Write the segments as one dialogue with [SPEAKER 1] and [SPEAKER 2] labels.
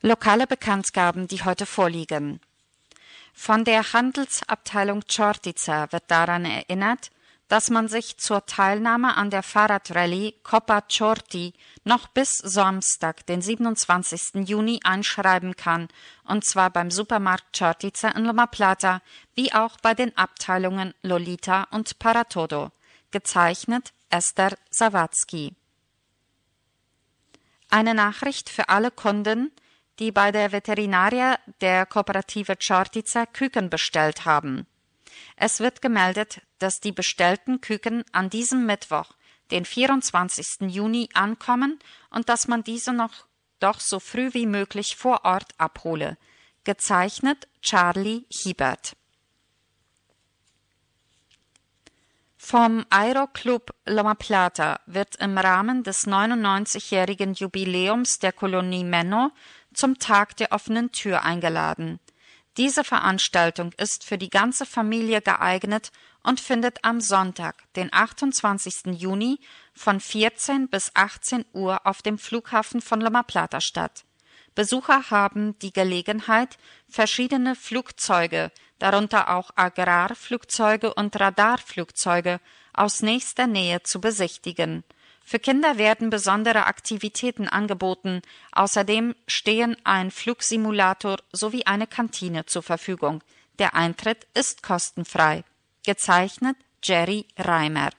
[SPEAKER 1] Lokale Bekanntgaben, die heute vorliegen. Von der Handelsabteilung Chortica wird daran erinnert, dass man sich zur Teilnahme an der Fahrradrallye Coppa Chorti noch bis Samstag, den 27. Juni, einschreiben kann, und zwar beim Supermarkt Chortica in Loma Plata, wie auch bei den Abteilungen Lolita und Paratodo. Gezeichnet Esther Sawatzki. Eine Nachricht für alle Kunden, die bei der Veterinaria der Kooperative Chortica Küken bestellt haben. Es wird gemeldet, dass die bestellten Küken an diesem Mittwoch, den 24. Juni, ankommen und dass man diese noch doch so früh wie möglich vor Ort abhole. Gezeichnet Charlie Hiebert. Vom Aeroclub Loma Plata wird im Rahmen des 99-jährigen Jubiläums der Kolonie Menno zum Tag der offenen Tür eingeladen. Diese Veranstaltung ist für die ganze Familie geeignet und findet am Sonntag, den 28. Juni von 14 bis 18 Uhr auf dem Flughafen von Loma Plata statt. Besucher haben die Gelegenheit, verschiedene Flugzeuge, darunter auch Agrarflugzeuge und Radarflugzeuge, aus nächster Nähe zu besichtigen. Für Kinder werden besondere Aktivitäten angeboten, außerdem stehen ein Flugsimulator sowie eine Kantine zur Verfügung. Der Eintritt ist kostenfrei. Gezeichnet Jerry Reimer.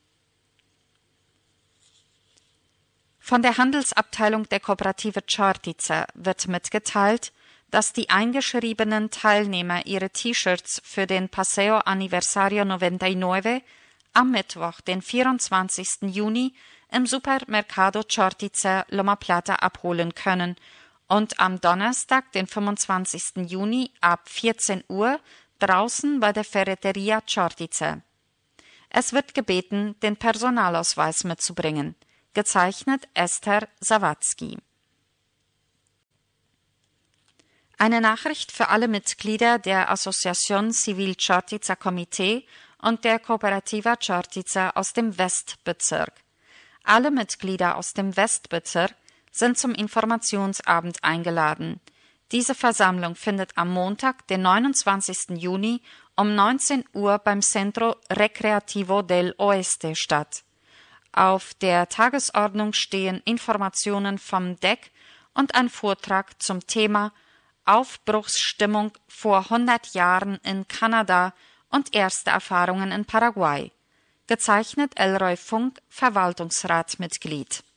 [SPEAKER 1] Von der Handelsabteilung der Kooperative Chortica wird mitgeteilt, dass die eingeschriebenen Teilnehmer ihre T-Shirts für den Paseo Aniversario 99 am Mittwoch, den 24. Juni, im Supermercado Chortica Loma Plata abholen können und am Donnerstag, den 25. Juni, ab 14 Uhr draußen bei der Ferreteria Chortica. Es wird gebeten, den Personalausweis mitzubringen. Gezeichnet Esther Sawatzki. Eine Nachricht für alle Mitglieder der Asociación Civil Chortica Comité und der Cooperativa Chortica aus dem Westbezirk. Alle Mitglieder aus dem Westbezirk sind zum Informationsabend eingeladen. Diese Versammlung findet am Montag, den 29. Juni um 19 Uhr beim Centro Recreativo del Oeste statt. Auf der Tagesordnung stehen Informationen vom DEC und ein Vortrag zum Thema Aufbruchsstimmung vor 100 Jahren in Kanada und erste Erfahrungen in Paraguay. Gezeichnet Elroy Funk, Verwaltungsratmitglied.